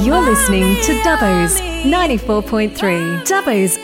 You're listening to Dubbo's 94.3. Dubbo's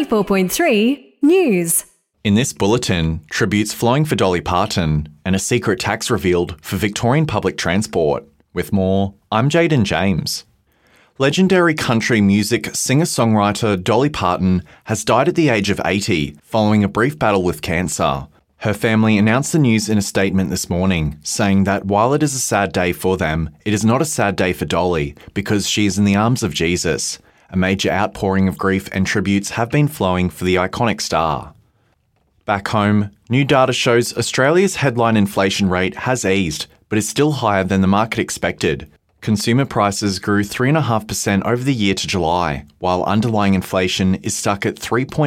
94.3 News. In this bulletin, tributes flowing for Dolly Parton and a secret tax revealed for Victorian public transport. With more, I'm Jaden James. Legendary country music singer-songwriter Dolly Parton has died at the age of 80 following a brief battle with cancer. Her family announced the news in a statement this morning, saying that while it is a sad day for them, it is not a sad day for Dolly because she is in the arms of Jesus. A major outpouring of grief and tributes have been flowing for the iconic star. Back home, new data shows Australia's headline inflation rate has eased, but is still higher than the market expected. Consumer prices grew 3.5% over the year to July, while underlying inflation is stuck at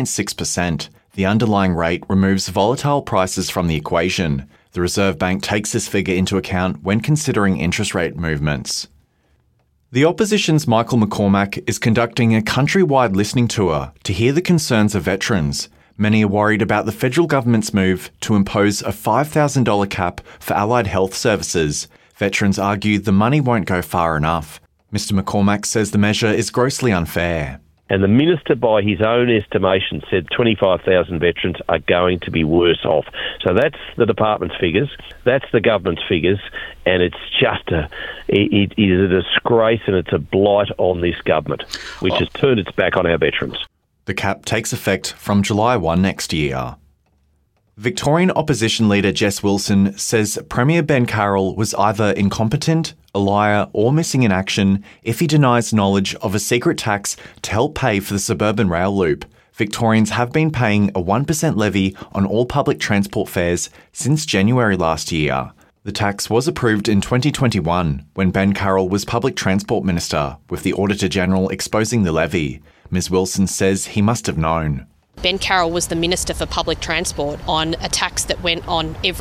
3.6%. The underlying rate removes volatile prices from the equation. The Reserve Bank takes this figure into account when considering interest rate movements. The opposition's Michael McCormack is conducting a countrywide listening tour to hear the concerns of veterans. Many are worried about the federal government's move to impose a $5,000 cap for allied health services. Veterans argue the money won't go far enough. Mr. McCormack says the measure is grossly unfair. And the minister, by his own estimation, said 25,000 veterans are going to be worse off. So that's the department's figures, that's the government's figures, and it's just it is a disgrace and it's a blight on this government, which has turned its back on our veterans. The cap takes effect from July 1 next year. Victorian opposition leader Jess Wilson says Premier Ben Carroll was either incompetent, a liar or missing in action if he denies knowledge of a secret tax to help pay for the suburban rail loop. Victorians have been paying a 1% levy on all public transport fares since January last year. The tax was approved in 2021 when Ben Carroll was Public Transport Minister, with the Auditor-General exposing the levy. Ms Wilson says he must have known. Ben Carroll was the Minister for Public Transport on a tax that went on every